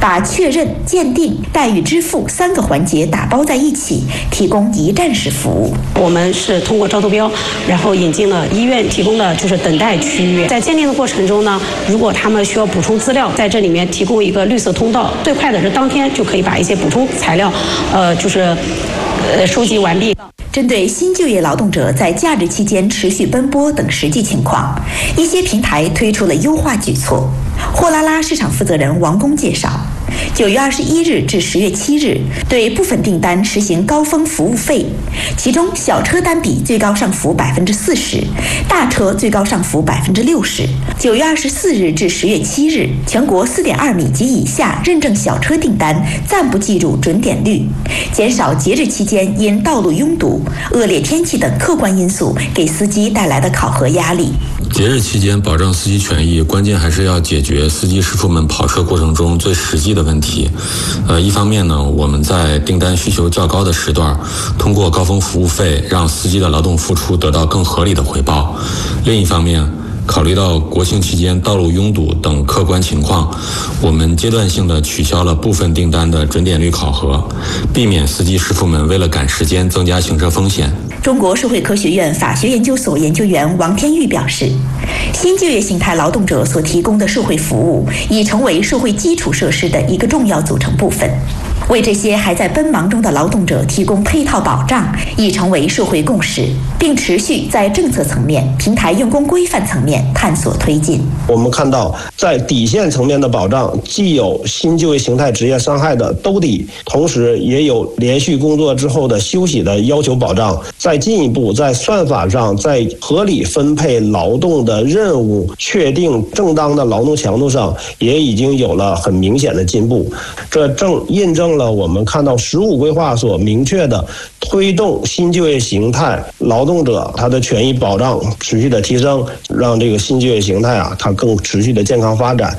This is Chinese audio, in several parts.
把确认、鉴定、待遇支付3个环节打包在一起，提供一站式服务。 我们是通过招投标，然后引进了医院提供的就是等待区域。在鉴定的过程中呢，如果他们需要补充资料，在这里面提供一个绿色通道，最快的是当天就可以把一些补充材料，收集完毕。 针对新就业劳动者在假日期间持续奔波等实际情况，一些平台推出了优化举措。货拉拉市场负责人王工介绍，9月21日至10月7日，对部分订单实行高峰服务费，其中小车单笔最高上浮40%，大车最高上浮60%。9月24日至10月7日，全国4.2米及以下认证小车订单暂不计入准点率，减少节日期间因道路拥堵、恶劣天气等客观因素给司机带来的考核压力。 节日期间保障司机权益，关键还是要解决司机师傅们跑车过程中最实际的问题。一方面呢，我们在订单需求较高的时段，通过高峰服务费让司机的劳动付出得到更合理的回报；另一方面，考虑到国庆期间道路拥堵等客观情况，我们阶段性的取消了部分订单的准点率考核，避免司机师傅们为了赶时间增加行车风险。 中国社会科学院法学研究所研究员王天玉表示，新就业形态劳动者所提供的社会服务已成为社会基础设施的一个重要组成部分。为这些还在奔忙中的劳动者提供配套保障，已成为社会共识，并持续在政策层面、平台用工规范层面探索推进。 我们看到，在底线层面的保障，既有新就业形态职业伤害的兜底，同时也有连续工作之后的休息的要求保障。再进一步，在算法上，在合理分配劳动的任务、确定正当的劳动强度上，也已经有了很明显的进步。这正印证了我们看到15规划所明确的推动新就业形态劳动者他的权益保障持续的提升，让这个新就业形态它更持续的健康发展。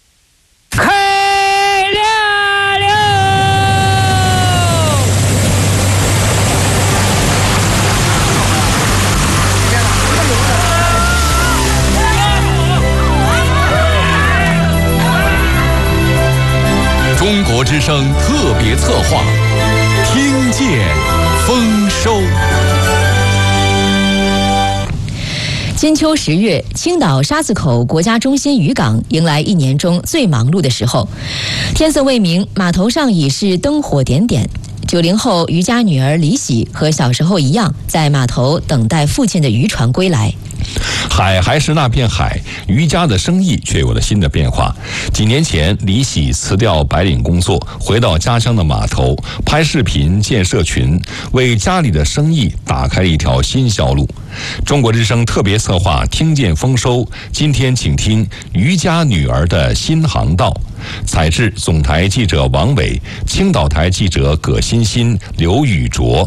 中国之声特别策划，听见丰收。 金秋10月，青岛沙子口国家中心渔港迎来1年中最忙碌的时候。天色未明，码头上已是灯火点点。90后渔家女儿李喜和小时候一样，在码头等待父亲的渔船归来。 海还是那片海，渔家的生意却有了新的变化。几年前，李喜辞掉白领工作，回到家乡的码头拍视频建社群，为家里的生意打开了一条新销路。中国之声特别策划听见丰收，今天请听渔家女儿的新航道。采制总台记者王伟，青岛台记者葛欣欣、刘宇卓。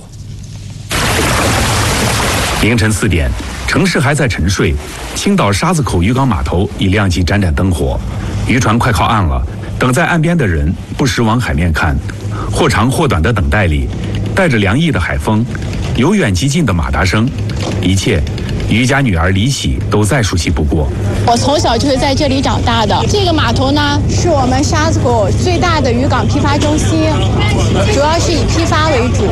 凌晨4点，城市还在沉睡，青岛沙子口渔港码头已亮起盏盏灯火，渔船快靠岸了。等在岸边的人不时往海面看，或长或短的等待里，带着凉意的海风，由远及近的马达声，一切渔家女儿李喜都再熟悉不过。 我从小就是在这里长大的。这个码头呢，是我们沙子口最大的渔港批发中心，主要是以批发为主。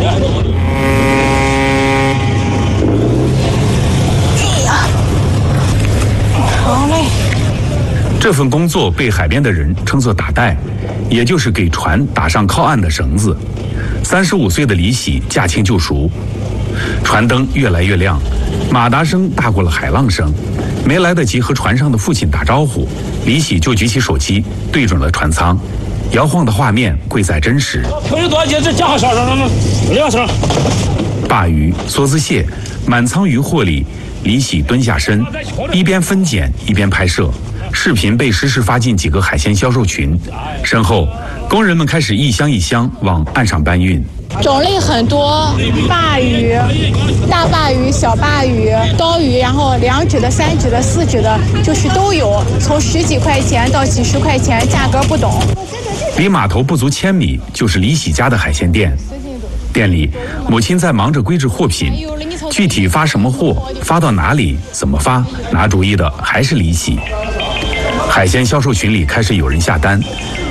好嘞。 这份工作被海边的人称作打带，也就是给船打上靠岸的绳子。35岁的李喜驾轻就熟，船灯越来越亮，马达声大过了海浪声。没来得及和船上的父亲打招呼，李喜就举起手机对准了船舱，摇晃的画面贵在真实。 没有多少钱，这加好少声，2声。 鲅鱼、梭子蟹，满舱渔获里，李喜蹲下身，一边分拣一边拍摄。视频被实时发进几个海鲜销售群，身后工人们开始一箱一箱往岸上搬运。 种类很多，鲅鱼、大鲅鱼、小鲅鱼、刀鱼，然后2指的、3指的、4指的，就是都有，从10几块钱到几十块钱，价格不等。 离码头不足1000米就是李喜家的海鲜店，店里母亲在忙着归置货品，具体发什么货、发到哪里、怎么发，拿主意的还是李喜。海鲜销售群里开始有人下单，